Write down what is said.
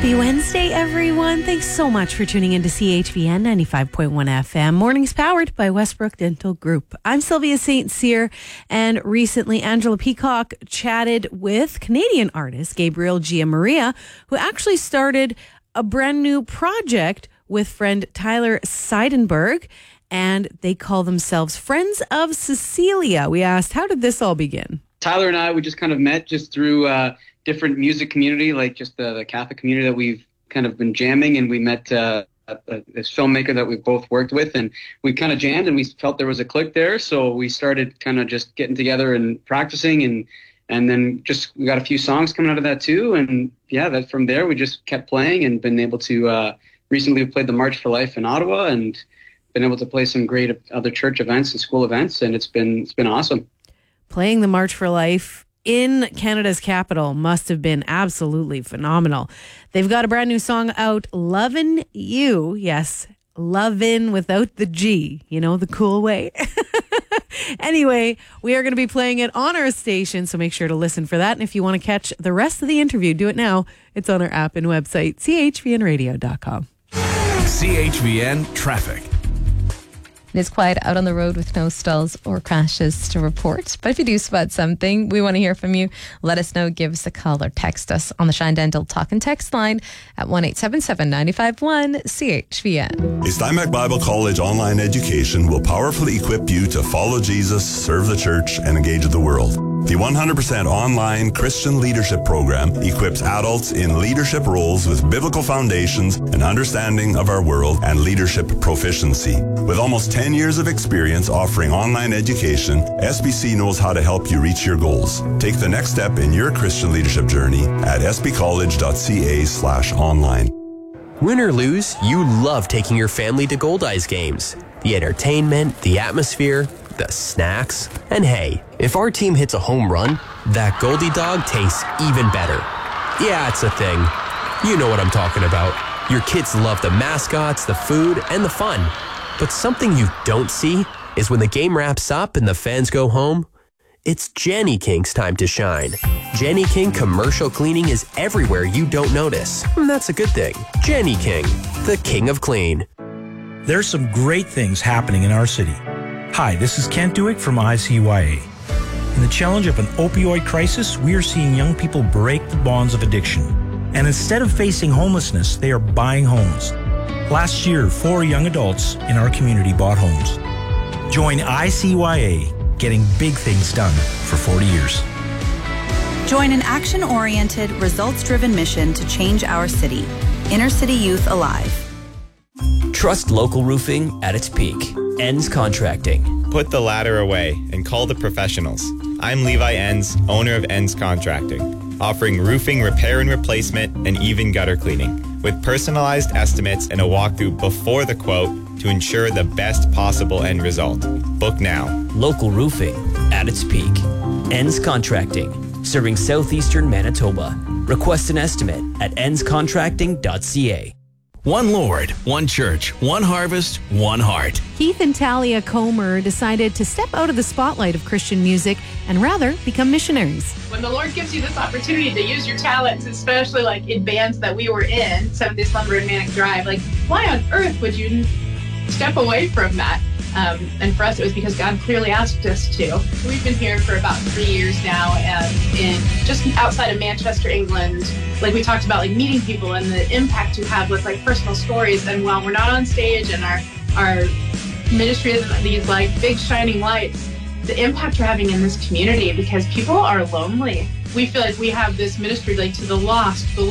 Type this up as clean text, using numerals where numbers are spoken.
Happy Wednesday, everyone. Thanks so much for tuning in to CHVN 95.1 FM. Mornings powered by Westbrook Dental Group. I'm Sylvia St. Cyr, and recently Angela Peacock chatted with Canadian artist Gabriel Giamaria, who actually started a brand new project with friend Tyler Seidenberg, and they call themselves Friends of Cecilia. We asked, how did this all begin? Tyler and I, we just kind of met just through different music community, like just the Catholic community that we've kind of been jamming, and we met this filmmaker that we've both worked with, and we kind of jammed, and we felt there was a click there, so we started kind of just getting together and practicing, and then just we got a few songs coming out of that too, and yeah, that from there we just kept playing and been able to recently we played the March for Life in Ottawa and been able to play some great other church events and school events, and it's been awesome. Playing the March for Life in Canada's capital must have been absolutely phenomenal. They've got a brand new song out, Lovin' You. Yes, lovin' without the G, you know, the cool way. Anyway, we are going to be playing it on our station, so make sure to listen for that. And if you want to catch the rest of the interview, do it now. It's on our app and website, chvnradio.com. CHVN Traffic. It is quiet out on the road with no stalls or crashes to report. But if you do spot something, we want to hear from you. Let us know. Give us a call or text us on the Shine Dental Talk and Text line at 1-877-951-CHVN. A Steinbeck Bible College online education will powerfully equip you to follow Jesus, serve the church, and engage the world. The 100% online Christian leadership program equips adults in leadership roles with biblical foundations and understanding of our world and leadership proficiency. With almost 10 years of experience offering online education, SBC knows how to help you reach your goals. Take the next step in your Christian leadership journey at sbcollege.ca/online. Win or lose, you love taking your family to Goldeyes games. The entertainment, the atmosphere, the snacks. And hey, if our team hits a home run, that Goldie dog tastes even better. Yeah, it's a thing. You know what I'm talking about. Your kids love the mascots, the food, and the fun. But something you don't see is when the game wraps up and the fans go home, it's Jenny King's time to shine. Jenny King commercial cleaning is everywhere you don't notice. And that's a good thing. Jenny King, the king of clean. There's some great things happening in our city. Hi, this is Kent Duick from ICYA. In the challenge of an opioid crisis, we are seeing young people break the bonds of addiction. And instead of facing homelessness, they are buying homes. Last year, 4 young adults in our community bought homes. Join ICYA, getting big things done for 40 years. Join an action-oriented, results-driven mission to change our city. Inner City Youth Alive. Trust local roofing at its peak. Enns Contracting. Put the ladder away and call the professionals. I'm Levi Enns, owner of Enns Contracting, offering roofing repair and replacement and even gutter cleaning, with personalized estimates and a walkthrough before the quote to ensure the best possible end result. Book now. Local roofing at its peak. Enns Contracting, serving southeastern Manitoba. Request an estimate at ennscontracting.ca. One Lord, one church, one harvest, one heart. Keith and Talia Comer decided to step out of the spotlight of Christian music and rather become missionaries. When the Lord gives you this opportunity to use your talents, especially like in bands that we were in, Seventh-day Slumber and Manic Drive, like why on earth would you step away from that? And for us, it was because God clearly asked us to. We've been here for about 3 years now, and in just outside of Manchester, England, like we talked about, like meeting people and the impact you have with like personal stories. And while we're not on stage and our ministry isn't these like big shining lights, the impact we're having in this community, because people are lonely. We feel like we have this ministry like to the lost, the